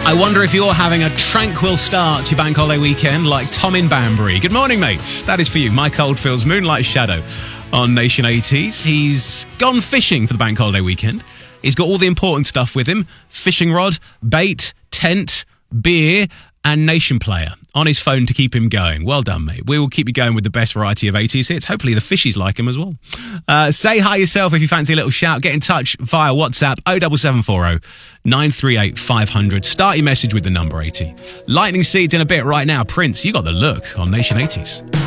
I wonder if you're having a tranquil start to your bank holiday weekend like Tom in Banbury. Good morning, mates. That is for you. Mike Oldfield's Moonlight Shadow on Nation 80s. He's gone fishing for the bank holiday weekend. He's got all the important stuff with him. Fishing rod, bait, tent, beer and Nation Player on his phone to keep him going. Well done, mate. We will keep you going with the best variety of 80s hits. Hopefully the fishies like him as well. Say hi yourself if you fancy a little shout. Get in touch via WhatsApp 07740 938 500. Start your message with the number 80. Lightning Seeds in a bit right now. Prince, you got the look on Nation 80s.